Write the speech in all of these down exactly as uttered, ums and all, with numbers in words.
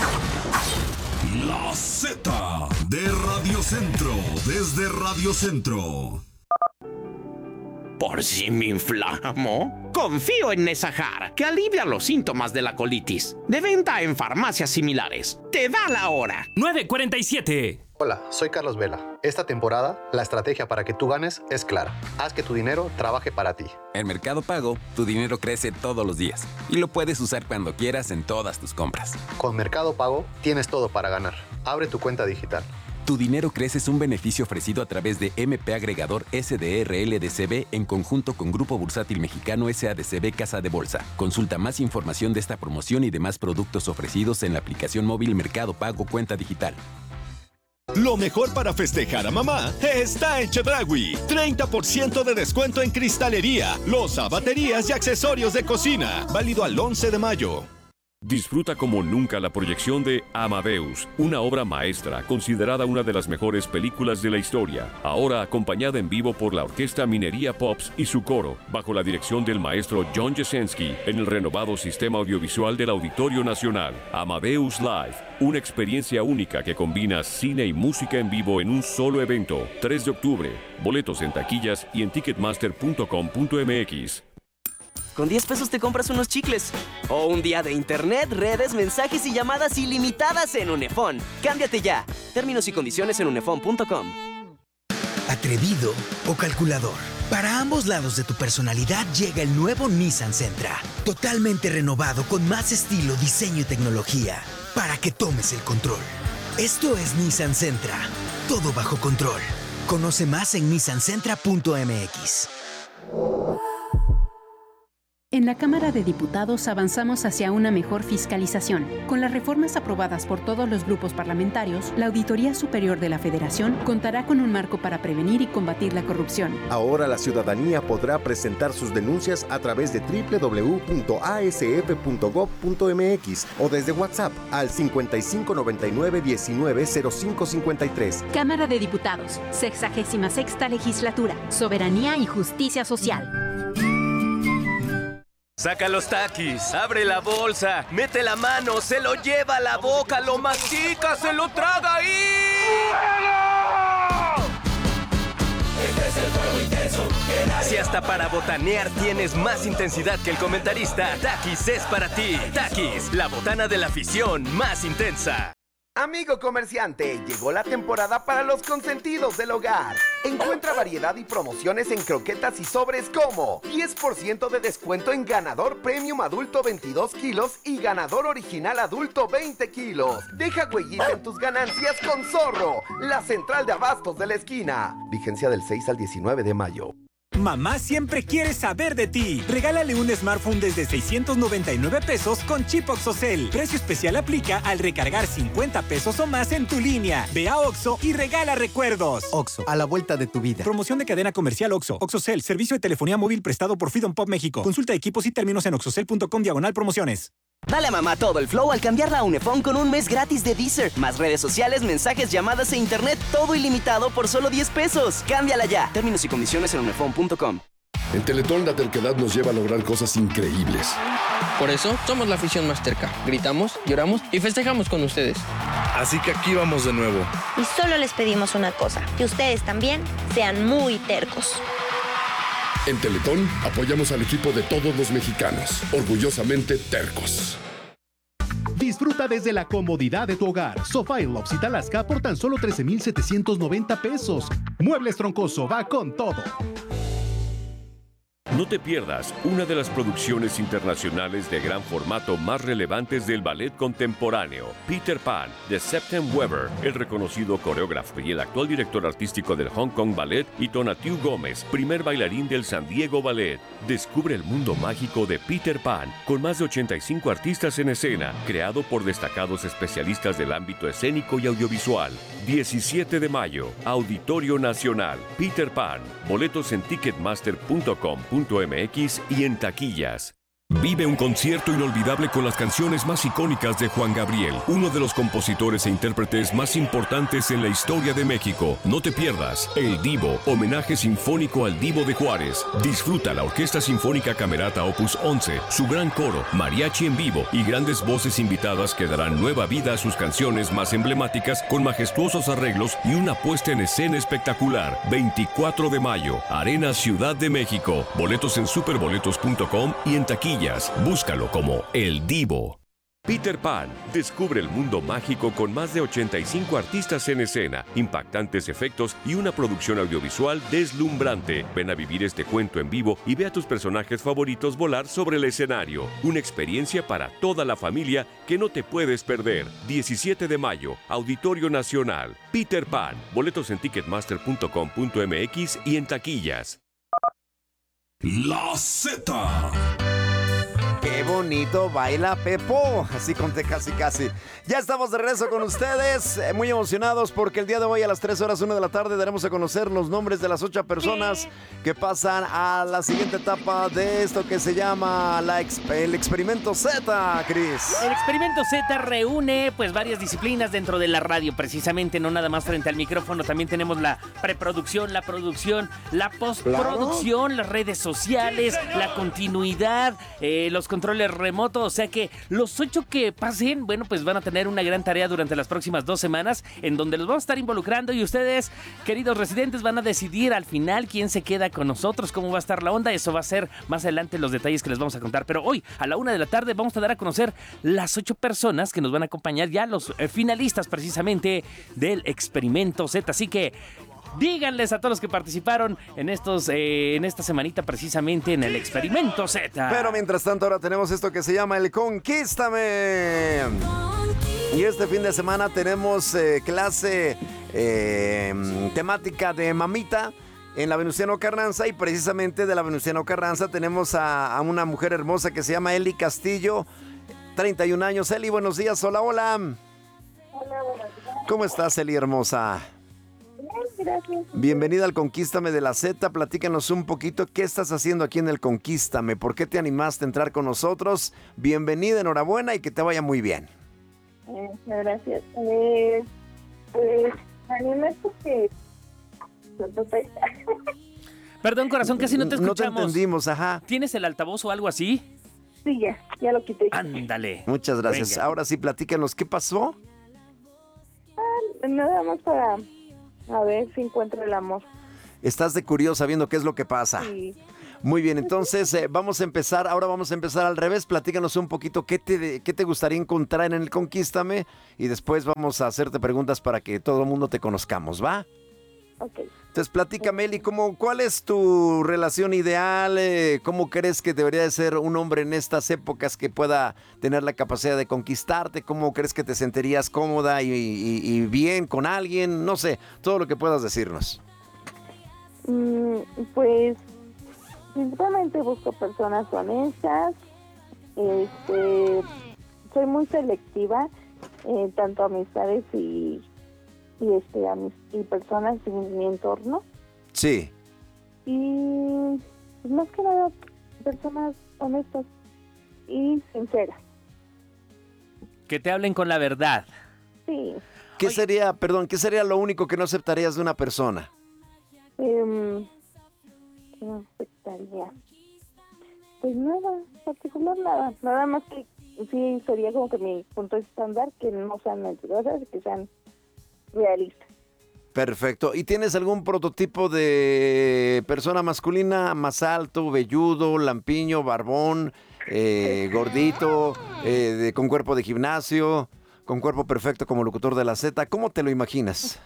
La Z de Radio Centro, desde Radio Centro. ¿Por si me inflamo? Confío en Nesajar, que alivia los síntomas de la colitis. De venta en farmacias similares. Te da la hora. nueve cuarenta y siete. Hola, soy Carlos Vela. Esta temporada, la estrategia para que tú ganes es clara. Haz que tu dinero trabaje para ti. En Mercado Pago, tu dinero crece todos los días y lo puedes usar cuando quieras en todas tus compras. Con Mercado Pago, tienes todo para ganar. Abre tu cuenta digital. Tu dinero crece es un beneficio ofrecido a través de M P Agregador S D R L D C B en conjunto con Grupo Bursátil Mexicano S A D C B Casa de Bolsa. Consulta más información de esta promoción y demás productos ofrecidos en la aplicación móvil Mercado Pago Cuenta Digital. Lo mejor para festejar a mamá está en Chedraui. treinta por ciento de descuento en cristalería, loza, baterías y accesorios de cocina. Válido al once de mayo. Disfruta como nunca la proyección de Amadeus, una obra maestra considerada una de las mejores películas de la historia, ahora acompañada en vivo por la Orquesta Minería Pops y su coro, bajo la dirección del maestro John Jasenski, en el renovado sistema audiovisual del Auditorio Nacional. Amadeus Live, una experiencia única que combina cine y música en vivo en un solo evento. tres de octubre, boletos en taquillas y en ticketmaster punto com punto m x. Con diez pesos te compras unos chicles. O un día de internet, redes, mensajes y llamadas ilimitadas en Unefón. Cámbiate ya. Términos y condiciones en unefón punto com. ¿Atrevido o calculador? Para ambos lados de tu personalidad llega el nuevo Nissan Sentra. Totalmente renovado con más estilo, diseño y tecnología. Para que tomes el control. Esto es Nissan Sentra. Todo bajo control. Conoce más en nissan sentra punto m x. En la Cámara de Diputados avanzamos hacia una mejor fiscalización. Con las reformas aprobadas por todos los grupos parlamentarios, la Auditoría Superior de la Federación contará con un marco para prevenir y combatir la corrupción. Ahora la ciudadanía podrá presentar sus denuncias a través de doble u doble u doble u punto a s f punto gob punto m x o desde WhatsApp al cincuenta y cinco noventa y nueve diecinueve cero cinco cincuenta y tres. Cámara de Diputados, sexagésima sexta Legislatura, Soberanía y Justicia Social. Saca los taquis, abre la bolsa, mete la mano, se lo lleva a la boca, lo mastica, se lo traga y... Este es el fuego intenso. Si hasta para botanear tienes más intensidad que el comentarista, Takis es para ti. Takis, la botana de la afición más intensa. Amigo comerciante, llegó la temporada para los consentidos del hogar. Encuentra variedad y promociones en croquetas y sobres como diez por ciento de descuento en Ganador Premium Adulto veintidós kilos y Ganador Original Adulto veinte kilos. Deja huellita en tus ganancias con Zorro, la central de abastos de la esquina. Vigencia del seis al diecinueve de mayo. Mamá siempre quiere saber de ti. Regálale un smartphone desde seiscientos noventa y nueve pesos con chip OXXOCEL. Precio especial aplica al recargar cincuenta pesos o más en tu línea. Ve a Oxxo y regala recuerdos. Oxxo, a la vuelta de tu vida. Promoción de cadena comercial Oxxo. OXXOCEL, servicio de telefonía móvil prestado por Freedom Pop México. Consulta equipos y términos en oxxocel punto com diagonal promociones. Dale a mamá todo el flow al cambiarla a Unefón con un mes gratis de Deezer. Más redes sociales, mensajes, llamadas e internet, todo ilimitado por solo diez pesos. Cámbiala ya. Términos y condiciones en unefón punto com. En Teletón la terquedad nos lleva a lograr cosas increíbles. Por eso somos la afición más terca. Gritamos, lloramos y festejamos con ustedes. Así que aquí vamos de nuevo. Y solo les pedimos una cosa, que ustedes también sean muy tercos. En Teletón apoyamos al equipo de todos los mexicanos, orgullosamente tercos. Disfruta desde la comodidad de tu hogar. Sofá y Lofts Alaska por tan solo trece mil setecientos noventa pesos. Muebles Troncoso va con todo. No te pierdas una de las producciones internacionales de gran formato más relevantes del ballet contemporáneo, Peter Pan, de Septem Weber, el reconocido coreógrafo y el actual director artístico del Hong Kong Ballet, y Tonatiuh Gómez, primer bailarín del San Diego Ballet. Descubre el mundo mágico de Peter Pan, con más de ochenta y cinco artistas en escena, creado por destacados especialistas del ámbito escénico y audiovisual. diecisiete de mayo, Auditorio Nacional, Peter Pan. Boletos en ticketmaster punto com punto m x y en taquillas. Vive un concierto inolvidable con las canciones más icónicas de Juan Gabriel, uno de los compositores e intérpretes más importantes en la historia de México. No te pierdas El Divo, homenaje sinfónico al Divo de Juárez. Disfruta la Orquesta Sinfónica Camerata Opus once, su gran coro, mariachi en vivo y grandes voces invitadas que darán nueva vida a sus canciones más emblemáticas con majestuosos arreglos y una puesta en escena espectacular. veinticuatro de mayo, Arena Ciudad de México. Boletos en superboletos punto com y en taquilla. Búscalo como El Divo. Peter Pan descubre el mundo mágico con más de ochenta y cinco artistas en escena, impactantes efectos y una producción audiovisual deslumbrante. Ven a vivir este cuento en vivo y ve a tus personajes favoritos volar sobre el escenario. Una experiencia para toda la familia que no te puedes perder. diecisiete de mayo, Auditorio Nacional. Peter Pan. Boletos en ticketmaster punto com punto m x y en taquillas. La Z. Qué bonito baila Pepo, así conté casi casi. Ya estamos de regreso con ustedes, eh, muy emocionados porque el día de hoy a las tres horas una de la tarde daremos a conocer los nombres de las ocho personas que pasan a la siguiente etapa de esto que se llama la exp- el Experimento Z, Cris. El Experimento Z reúne pues varias disciplinas dentro de la radio, precisamente, no nada más frente al micrófono, también tenemos la preproducción, la producción, la postproducción, claro, las redes sociales, la continuidad, eh, los controles remotos, o sea que los ocho que pasen, bueno, pues van a tener una gran tarea durante las próximas dos semanas en donde los vamos a estar involucrando y ustedes, queridos residentes, van a decidir al final quién se queda con nosotros, cómo va a estar la onda. Eso va a ser más adelante los detalles que les vamos a contar, pero hoy a la una de la tarde vamos a dar a conocer las ocho personas que nos van a acompañar, ya los eh, finalistas precisamente del Experimento Z, así que díganles a todos los que participaron en estos eh, en esta semanita precisamente en el Experimento Z. Pero mientras tanto ahora tenemos esto que se llama el Conquístame. Y este fin de semana tenemos eh, clase eh, temática de mamita en la Venustiano Carranza, y precisamente de la Venustiano Carranza tenemos a, a una mujer hermosa que se llama Eli Castillo, treinta y un años. Eli, buenos días. Hola, hola. Hola, buenos días. ¿Cómo estás, Eli, hermosa? Gracias. Bienvenida al Conquístame de la Z. Platícanos un poquito qué estás haciendo aquí en el Conquístame, por qué te animaste a entrar con nosotros. Bienvenida, enhorabuena y que te vaya muy bien. Muchas gracias. Eh, pues me animé porque... Perdón, corazón, casi no te escuchamos. No te entendimos, ajá. ¿Tienes el altavoz o algo así? Sí, ya, ya lo quité. Ándale. Muchas gracias. Venga. Ahora sí, platícanos, ¿qué pasó? Ah, nada más para a ver si encuentro el amor. Estás de curiosa viendo qué es lo que pasa. Sí. Muy bien, entonces eh, vamos a empezar, ahora vamos a empezar al revés. Platícanos un poquito qué te, qué te gustaría encontrar en el Conquístame y después vamos a hacerte preguntas para que todo el mundo te conozcamos, ¿va? Ok. Entonces platícame, Eli, ¿cómo, ¿cuál es tu relación ideal? Eh, ¿Cómo crees que debería de ser un hombre en estas épocas que pueda tener la capacidad de conquistarte? ¿Cómo crees que te sentirías cómoda y, y, y bien con alguien? No sé, todo lo que puedas decirnos. Mm, pues principalmente busco personas honestas. Este, soy muy selectiva, eh, tanto amistades y y este a mis, y personas en mi entorno. Sí. Y pues, más que nada personas honestas y sinceras. Que te hablen con la verdad. Sí. ¿Qué Oye. sería, perdón, qué sería lo único que no aceptarías de una persona? Eh, ¿Qué no aceptaría? Pues nada, particular nada. Nada más que sí sería como que mi punto estándar, que no sean mentirosas, que sean realistas. Perfecto. ¿Y tienes algún prototipo de persona masculina más alto, velludo, lampiño, barbón, eh, gordito, eh, de, con cuerpo de gimnasio, con cuerpo perfecto como locutor de la Z? ¿Cómo te lo imaginas?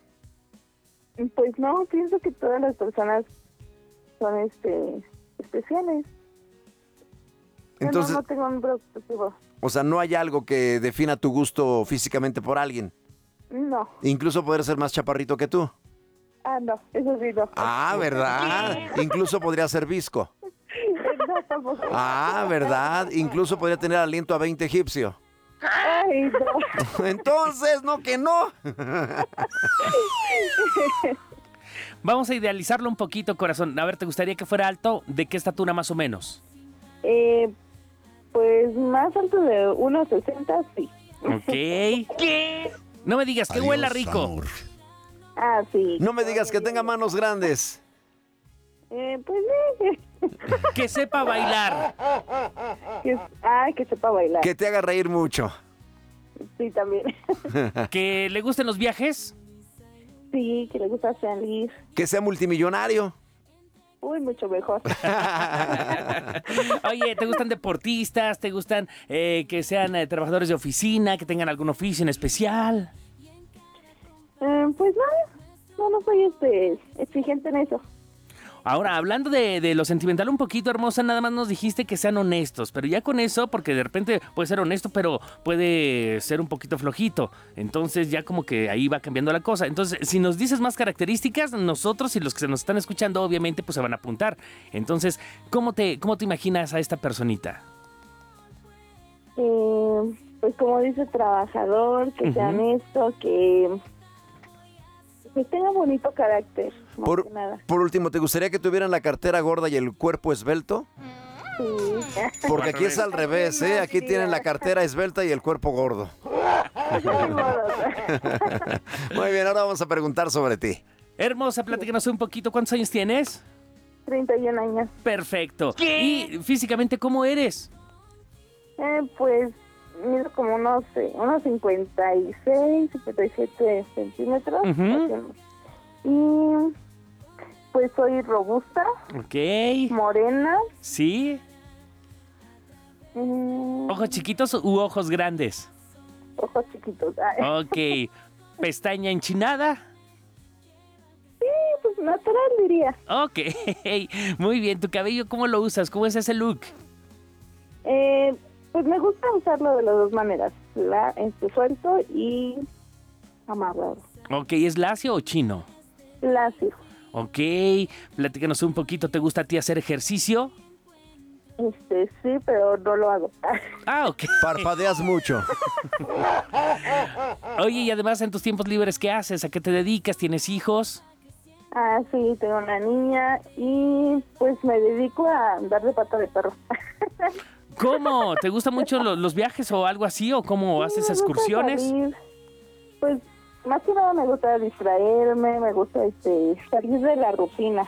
Pues no, pienso que todas las personas son este especiales. Entonces, no, no tengo un prototipo. O sea, no hay algo que defina tu gusto físicamente por alguien. No. Incluso poder ser más chaparrito que tú. Ah, no, eso sí no. Ah, ¿verdad? Incluso podría ser visco. No, tampoco. Ah, ¿verdad? Incluso podría tener aliento a veinte egipcio. Ay, no. Entonces, no que no. Vamos a idealizarlo un poquito, corazón. A ver, ¿te gustaría que fuera alto? ¿De qué estatura más o menos? Eh, Pues más alto de uno sesenta, sí. Ok. ¿Qué? No me digas que Adiós, huela rico. amor. Ah, sí. No me digas que tenga manos grandes. Eh, pues eh. Que sepa bailar. Que, ah, que sepa bailar. Que te haga reír mucho. Sí, también. Que le gusten los viajes. Sí, que le gusta salir. Que sea multimillonario. Uy, mucho mejor. Oye, ¿te gustan deportistas? ¿Te gustan eh, que sean eh, trabajadores de oficina? ¿Que tengan algún oficio en especial? Eh, pues no, no, no soy este, exigente en eso. Ahora, hablando de, de lo sentimental un poquito, hermosa, nada más nos dijiste que sean honestos, pero ya con eso, porque de repente puede ser honesto, pero puede ser un poquito flojito. Entonces ya como que ahí va cambiando la cosa. Entonces, si nos dices más características, nosotros y los que se nos están escuchando, obviamente, pues se van a apuntar. Entonces, ¿cómo te, cómo te imaginas a esta personita? Eh, pues como dice, trabajador, que sea Ujú. honesto, que, que tenga bonito carácter. Más Por, que nada. por último, ¿te gustaría que tuvieran la cartera gorda y el cuerpo esbelto? Sí. Porque aquí es al revés, ¿eh? Aquí tienen la cartera esbelta y el cuerpo gordo. Muy bien, ahora vamos a preguntar sobre ti. Hermosa, platícanos un poquito. ¿Cuántos años tienes? treinta y un años. Perfecto. ¿Y físicamente cómo eres? Eh, pues mido como unos, eh, unos cincuenta y seis, cincuenta y siete centímetros. Ujú. Y pues soy robusta, Ok. morena. ¿Sí? mm, ¿Ojos chiquitos u ojos grandes? ojos chiquitos. Ay. Ok. ¿Pestaña enchinada? Sí, pues natural diría. Ok. Muy bien. ¿Tu cabello cómo lo usas? ¿Cómo es ese look? Eh, pues me gusta usarlo de las dos maneras, la, este, suelto y amarrado. Ok. ¿Es lacio o chino? Lacio. Ok. Platícanos un poquito. ¿Te gusta a ti hacer ejercicio? Este, sí, pero no lo hago. Ah, ok. Parpadeas mucho. Oye, y además en tus tiempos libres, ¿qué haces? ¿A qué te dedicas? ¿Tienes hijos? Ah, sí, tengo una niña y pues me dedico a andar de pata de perro. ¿Cómo? ¿Te gustan mucho lo- los viajes o algo así? ¿O cómo haces Me gusta excursiones? salir. Pues más que nada me gusta distraerme, me gusta este salir de la rutina.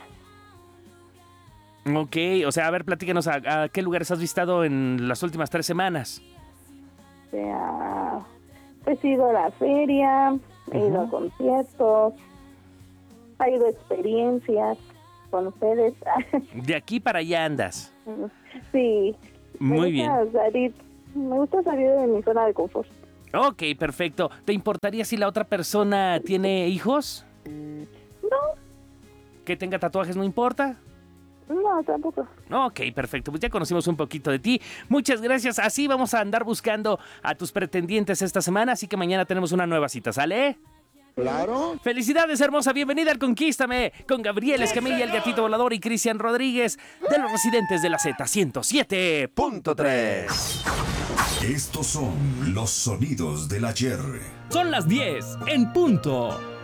Ok, o sea, a ver, platícanos, ¿a, a qué lugares has visitado en las últimas tres semanas? O sea, pues he ido a la feria, he ido a conciertos, he ido a experiencias con ustedes. De aquí para allá andas. Sí. Muy me gusta bien. Salir, me gusta salir de mi zona de confort. Ok, perfecto. ¿Te importaría si la otra persona tiene hijos? No. ¿Que tenga tatuajes no importa? No, tampoco. Ok, perfecto. Pues ya conocimos un poquito de ti. Muchas gracias. Así vamos a andar buscando a tus pretendientes esta semana, así que mañana tenemos una nueva cita, ¿sale? Claro. Felicidades, hermosa. Bienvenida al Conquístame con Gabriel Escamilla, el gatito volador, y Cristian Rodríguez de los residentes de la Z ciento siete punto tres. Estos son los sonidos del ayer. Son las diez en punto.